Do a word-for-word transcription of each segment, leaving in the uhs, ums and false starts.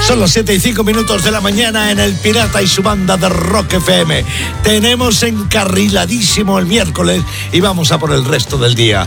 Son las siete y cinco minutos de la mañana en El Pirata y su banda de Rock F M. Tenemos encarriladísimo el miércoles y vamos a por el resto del día.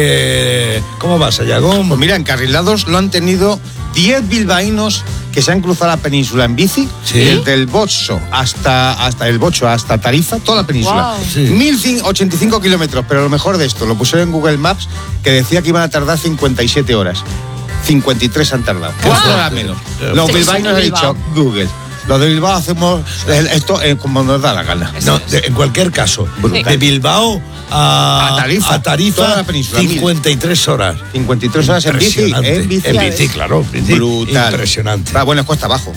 Que, ¿cómo vas, Sayago? Pues mira, encarrilados lo han tenido diez bilbaínos que se han cruzado la península en bici, ¿sí? Desde el Bocho hasta, hasta el Bocho hasta Tarifa, toda la península. Wow. Sí. mil ochenta y cinco kilómetros, pero lo mejor de esto, lo pusieron en Google Maps, que decía que iban a tardar cincuenta y siete horas. cincuenta y tres han tardado. Wow. Cuatro horas menos. Los Sí, bilbaínos sí, han Bilbao. dicho Google. Los de Bilbao hacemos esto eh, como nos da la gana. No, de- en cualquier caso, Brutal. de Bilbao a, A Tarifa, a Tarifa, toda la península, cincuenta y tres horas. cincuenta y tres horas en bici. Impresionante. En bici. En bici, claro. en bici. Brutal. Impresionante. Ah, bueno, es cuesta abajo.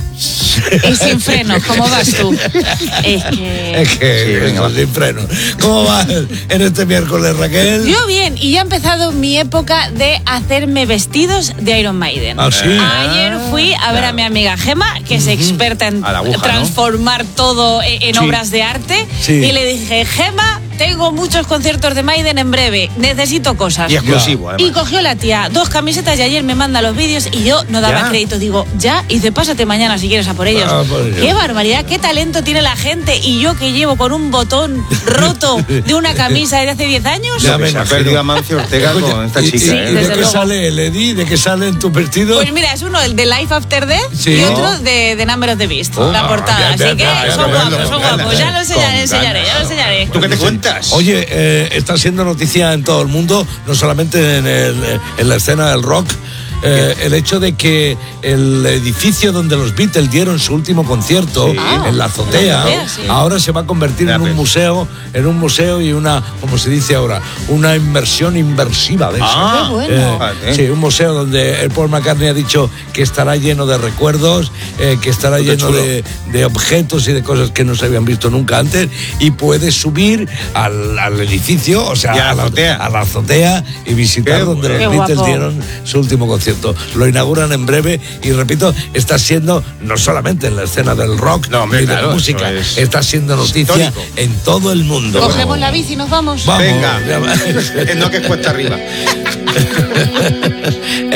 Y sin frenos, ¿cómo vas tú? Es que... Es que Sí, venga, eso, va. sin freno. ¿Cómo vas en este miércoles, Raquel? Yo bien, y ya ha empezado mi época de hacerme vestidos de Iron Maiden. ¿Ah, sí? Ayer fui a ver a mi amiga Gema, que es experta en A la aguja, ¿no? transformar todo en, en Sí. obras de arte, Sí. y le dije, Gema, tengo muchos conciertos de Maiden en breve, necesito cosas. Y exclusivo, además. Y cogió la tía dos camisetas y ayer me manda los vídeos y yo no daba ¿Ya? crédito. Digo, ya, y dice, pásate mañana si quieres a por ellos. Ah, por ellos. Qué barbaridad, qué talento tiene la gente. Y yo que llevo con un botón roto de una camisa de hace diez años. Ya Lo que me se ha imagino. perdido Amancio Ortega Escucha, con esta y- chica, y- ¿eh? ¿Y de Desde qué luego. sale el Eddie? ¿De qué sale en tu vestido? Pues mira, es uno el de Life After Death Sí. y otro de, de Number of the Beast, Oh, la portada. bien, bien, Así que bien, bien, son bien, guapos, bien, son bien, guapos. bien, Ya lo enseñaré, con enseñaré, ya lo ganas. enseñaré. ¿Tú qué te cuentas? Oye, eh, está siendo noticia en todo el mundo, no solamente en, el, en la escena del rock, eh, el hecho de que el edificio donde los Beatles dieron su último concierto, Sí. Ah, en la azotea, en la azotea, sí. ahora se va a convertir Ya en un ves. museo, en un museo y una, como se dice ahora, una inversión inversiva de eso. Ah, Qué bueno. Eh, Fíjate. sí, un museo donde el Paul McCartney ha dicho que estará lleno de recuerdos, eh, que estará Qué lleno chulo. de, de objetos y de cosas que no se habían visto nunca antes, y puedes subir al, al edificio, o sea, Y a la azotea. a la azotea y visitar Qué donde bueno. los Qué Beatles guapo. dieron su último concierto. Lo inauguran en breve y, repito, está siendo no solamente en la escena del rock No, hombre, ni de claro, la música, eso es está siendo noticia histórico. en todo el mundo. Cogemos la bici y nos vamos. Vamos, Venga, ya va. no que es cuesta arriba.